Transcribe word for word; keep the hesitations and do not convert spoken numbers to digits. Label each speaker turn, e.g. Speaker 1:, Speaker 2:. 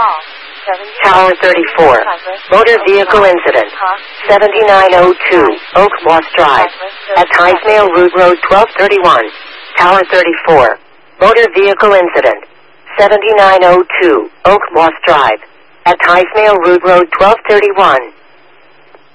Speaker 1: Tower thirty-four. Motor vehicle incident. seventy-nine oh two Oak Moss Drive. At Highsmale Route Road twelve thirty-one. Tower thirty-four. Motor vehicle incident. seventy-nine oh two Oak Moss Drive. At Highsmale Route Road twelve thirty-one.